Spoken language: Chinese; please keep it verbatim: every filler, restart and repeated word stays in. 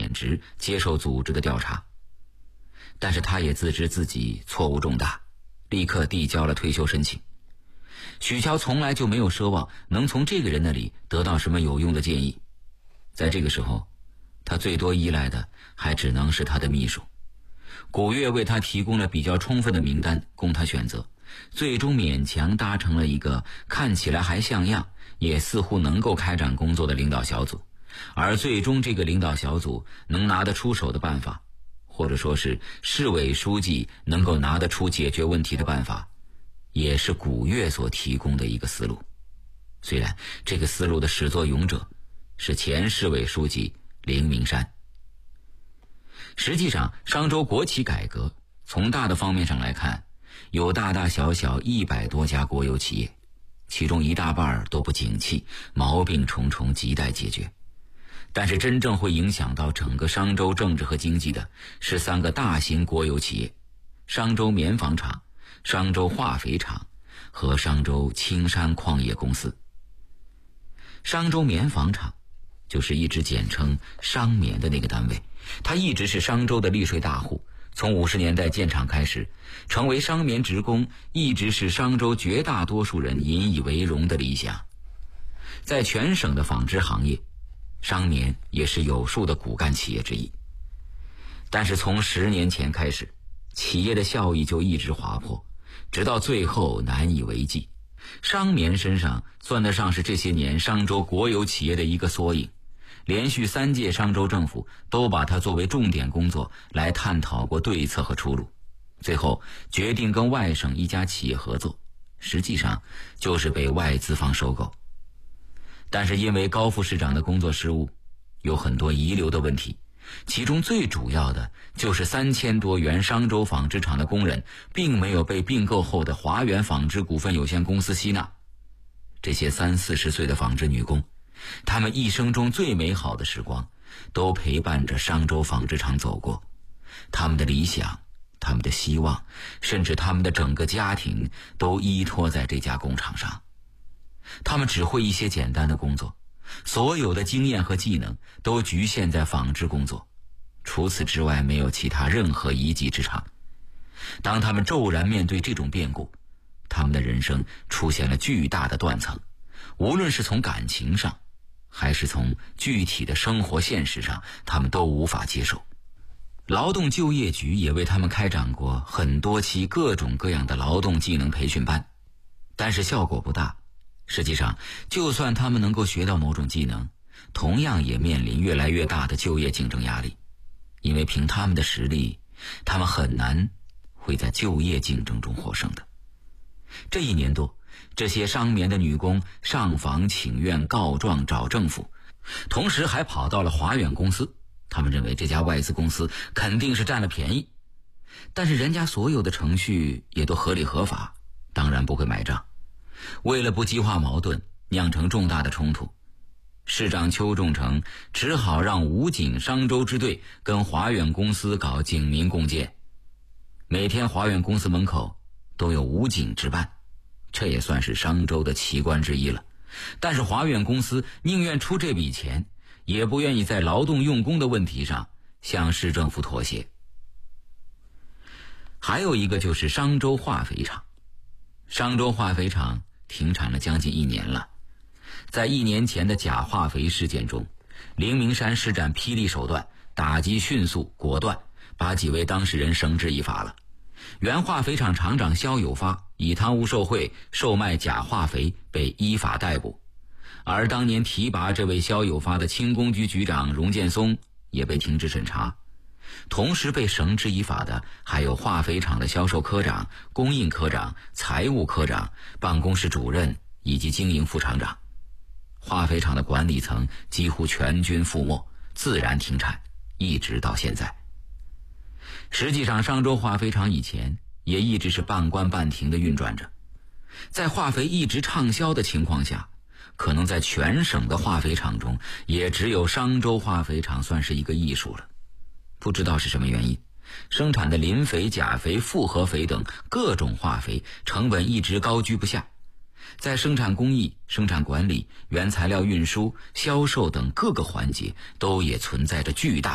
免职，接受组织的调查。但是他也自知自己错误重大，立刻递交了退休申请。许乔从来就没有奢望能从这个人那里得到什么有用的建议，在这个时候，他最多依赖的还只能是他的秘书。古月为他提供了比较充分的名单供他选择，最终勉强达成了一个看起来还像样，也似乎能够开展工作的领导小组。而最终这个领导小组能拿得出手的办法，或者说是市委书记能够拿得出解决问题的办法，也是古月所提供的一个思路。虽然这个思路的始作俑者是前市委书记林明山。实际上，商州国企改革从大的方面上来看，有大大小小一百多家国有企业，其中一大半都不景气，毛病重重，亟待解决。但是真正会影响到整个商州政治和经济的是三个大型国有企业：商州棉纺厂、商州化肥厂和商州青山矿业公司。商州棉纺厂就是一直简称商棉的那个单位，它一直是商州的利税大户，从五十年代建厂开始，成为商棉职工一直是商州绝大多数人引以为荣的理想。在全省的纺织行业，商棉也是有数的骨干企业之一。但是从十年前开始，企业的效益就一直滑坡，直到最后难以为继。商棉身上算得上是这些年商州国有企业的一个缩影，连续三届商州政府都把它作为重点工作来探讨过对策和出路，最后决定跟外省一家企业合作，实际上就是被外资方收购。但是因为高副市长的工作失误，有很多遗留的问题，其中最主要的就是三千多原商州纺织厂的工人并没有被并购后的华源纺织股份有限公司吸纳。这些三四十岁的纺织女工，她们一生中最美好的时光都陪伴着商州纺织厂走过，她们的理想，她们的希望，甚至她们的整个家庭都依托在这家工厂上。她们只会一些简单的工作，所有的经验和技能都局限在纺织工作，除此之外没有其他任何一技之长。当他们骤然面对这种变故，他们的人生出现了巨大的断层，无论是从感情上还是从具体的生活现实上，他们都无法接受。劳动就业局也为他们开展过很多期各种各样的劳动技能培训班，但是效果不大。实际上，就算他们能够学到某种技能，同样也面临越来越大的就业竞争压力，因为凭他们的实力，他们很难会在就业竞争中获胜的。这一年多，这些商棉的女工上访请愿告状找政府，同时还跑到了华远公司，他们认为这家外资公司肯定是占了便宜，但是人家所有的程序也都合理合法，当然不会买账。为了不激化矛盾，酿成重大的冲突，市长邱仲成只好让武警商州支队跟华远公司搞警民共建，每天华远公司门口都有武警值班，这也算是商州的奇观之一了。但是华远公司宁愿出这笔钱，也不愿意在劳动用工的问题上向市政府妥协。还有一个就是商州化肥厂，商州化肥厂停产了将近一年了。在一年前的假化肥事件中，林明山施展霹雳手段，打击迅速果断，把几位当事人绳之以法了。原化肥厂厂长肖有发以贪污受贿、售卖假化肥被依法逮捕，而当年提拔这位肖有发的轻工局局长荣建松也被停职审查。同时被绳之以法的还有化肥厂的销售科长、供应科长、财务科长、办公室主任以及经营副厂长。化肥厂的管理层几乎全军覆没，自然停产，一直到现在。实际上商州化肥厂以前也一直是半关半停的运转着，在化肥一直畅销的情况下，可能在全省的化肥厂中也只有商州化肥厂算是一个艺术了。不知道是什么原因，生产的磷肥、钾肥、复合肥等各种化肥成本一直高居不下，在生产工艺、生产管理、原材料运输、销售等各个环节都也存在着巨大